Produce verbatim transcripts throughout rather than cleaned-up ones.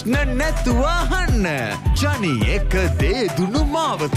නැතුව අහන්න ජනි එක දේ දුනු මාවත.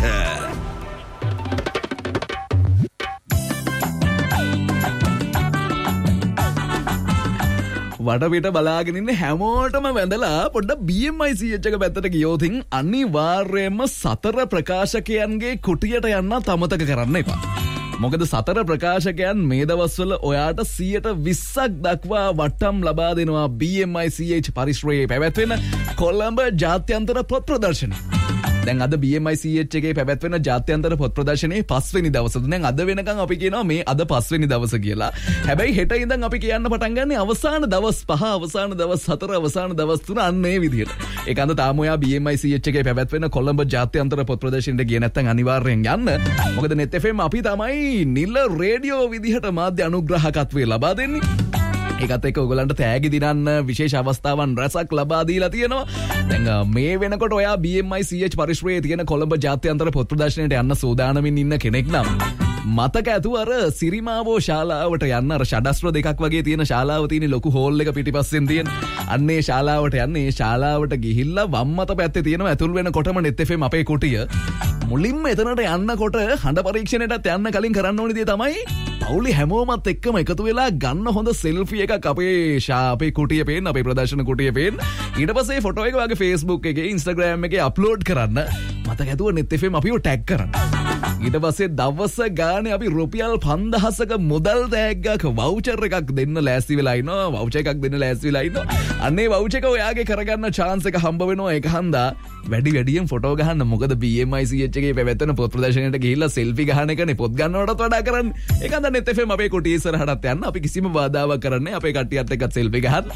වටපිට බලාගෙන ඉන්න හැමෝටම වැඳලා පොඩ්ඩක් B M I C H එක පැත්තට ගියොතින් අනිවාර්යයෙන්ම සතර ප්‍රකාශකයන්ගේ කුටියට යන්න අමතක කරන්න එපා. මොකද සතර ප්‍රකාශකයන් මේ දවස්වල ඔයාට සියයට විස්සක් දක්වා වටම් ලබා දෙනවා B M I C H පරිශ්‍රයේ පැවැත්වෙන කොළඹ ජාත්‍යන්තර පොත් ප්‍රදර්ශනය. දැන් අද B M I C H එකේ පැවැත්වෙන ජාත්‍යන්තර පොත් ප්‍රදර්ශනයේ පස්වෙනි දවස. දැන් අද වෙනකන් අපි කියනවා මේ අද පස්වෙනි දවස කියලා. හැබැයි හෙට ඉඳන් අපි කියන්න පටන් ගන්නේ අවසාන දවස් පහ, අවසාන දවස් හතර, අවසාන දවස් තුන අන්න ඒ විදිහට. ඒක අද තාම ඔයා B M I C H එකේ පැවැත්වෙන කොළඹ ජාත්‍යන්තර පොත් ප්‍රදර්ශනයට ගියේ නැත්නම් අනිවාර්යෙන් යන්න. මොකද net F M අපි තමයි නිල රේඩියෝ විදිහට මාධ්‍ය අනුග්‍රහකත්වය ලබා දෙන්නේ. ඒකත් එක්ක ඔයගලන්ට තෑගි දිනන්න විශේෂ අවස්ථාවන් රැසක් ලබා දීලා තියෙනවා. දැන් මේ වෙනකොට ඔයා B M I C H පරිශ්‍රයේ තියෙන කොළඹ ජාත්‍යන්තර පොත් ප්‍රදර්ශනයට යන්න සූදානමින් ඉන්න කෙනෙක් නම් මතක ඇතුව අර සිරිමාවෝ ශාලාවට යන්න. අර ෂඩස්ත්‍ර දෙකක් වගේ තියෙන ශාලාව තියෙන ලොකු හෝල් එක පිටිපස්සෙන් තියෙන අන්නේ ශාලාවට යන්න. ඒ ශාලාවට ගිහිල්ලා වම් අත පැත්තේ තියෙනවා ඇතුල් වෙනකොටම net F M අපේ කුටිය. මුලින්ම එතනට යන්නකොට හඬ පරීක්ෂණයටත් යන්න කලින් කරන්න ඕනි දේ තමයි පවුලේ හැමෝමත් එක්කම එකතු වෙලා ගන්න හොඳ සෙල්ෆි එකක් අපේ ශා අපේ කුටිය පේන්න, අපේ ප්‍රදර්ශන කුටිය පේන්න. ඊට පස්සේ ෆොටෝ එක වගේ Facebook එකේ Instagram එකේ අප්ලෝඩ් කරන්න. මතක ඇතුව net F M අපිව ටැග් කරන්න. ඊට පස්සේ දවස ගානේ අපි රුපියල් පන්දහසක මුදල් තෑග්ගක් වවුචර් එකක් දෙන්න ලෑස්ති වෙලා ඉනවා. වවුචර් එකක් දෙන්න ලෑස්ති වෙලා ඉනවා. අන්නේ වවුචර් එක ඔයාගේ කරගන්න chance එක හම්බ වෙනවා. ඒක හන්දා වැඩි වැඩියෙන් ෆොටෝ ගහන්න. මොකද B M I C H එකේ පැවැත්වෙන පොත් ප්‍රදර්ශනයට ගිහිල්ලා සෙල්ෆි ගහන එකනේ පොත් ගන්නවටත් වඩා කරන්නේ. ඒක හන්දා net F M අපේ කුටිය ඉස්සරහටත් යන්න. අපි කිසිම බාධාවක් කරන්නේ අපේ කට්ටියත් එක්ක සෙල්ෆි ගහන්න.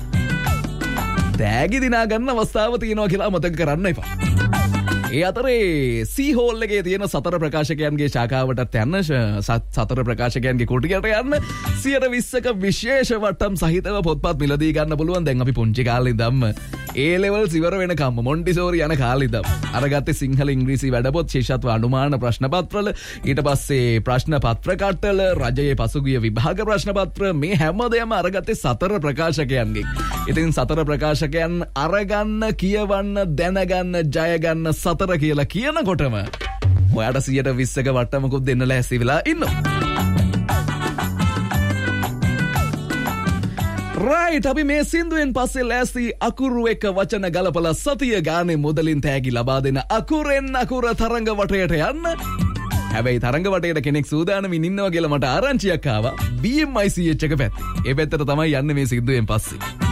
තෑගි දිනා ගන්න අවස්ථාව තියෙනවා කියලා මතක කරන්න එපා. ඒ අතරේ C හෝල් එකේ තියෙන සතර ප්‍රකාශකයන්ගේ ශාඛාවටත් යන්න, සතර ප්‍රකාශකයන්ගේ කුටියට යන්න. සියයට විස්සක විශේෂ වටම් සහිතව පොත්පත් මිලදී ගන්න පුළුවන්. දැන් අපි පුංචි කාලේ ඉඳන්ම A levels ඉවර වෙනකම්ම මොන්ටිසෝරි යන කාලේ ඉඳන් අරගත්තේ සිංහල ඉංග්‍රීසි වැඩපොත්, ශිෂ්‍යත්ව අනුමාන ප්‍රශ්න පත්‍රවල, ඊට පස්සේ ප්‍රශ්න පත්‍ර කට්ටල, රජයේ පසුගිය විභාග ප්‍රශ්න පත්‍ර, මේ හැමදේම අරගත්තේ සතර ප්‍රකාශකයන්ගෙන්. ඉතින් සතර ප්‍රකාශකයන් අරගන්න, කියවන්න, දැනගන්න, ජය ගන්න සතර කියලා කියනකොටම ඔයාට සියයට විස්සක වට්ටමකුත් දෙන්න ලෑස්ති වෙලා ඉන්නවා. රයිට්, අපි මේ සින්දුවෙන් පස්සේ ලෑස්ති අකුරු එක වචන ගලපලා සතිය ගානේ මුදලින් තෑගි ලබා දෙන අකුරෙන් අකුර තරංග වටයට යන්න. හැබැයි තරංග වටයට කෙනෙක් සූදානමින් ඉන්නවා කියලා මට ආරංචියක් ආවා B M I C H එක පැත්තේ. ඒ පැත්තට තමයි යන්නේ මේ සින්දුවෙන් පස්සේ.